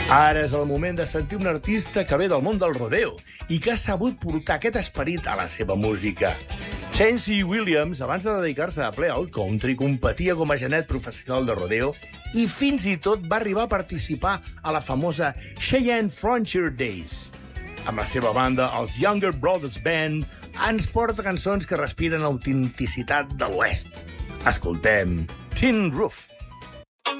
Ara és el moment de sentir un artista que ve del món del rodeo i que ha sabut portar aquest esperit a la seva música. Tennessee Williams, abans de dedicar-se a ple al country, competia com a genet professional de rodeo i fins i tot va arribar a participar a la famosa Cheyenne Frontier Days. Amb la seva banda, els Younger Brothers Band, ens porta cançons que respiren autenticitat de l'oest. Escoltem Tin Roof.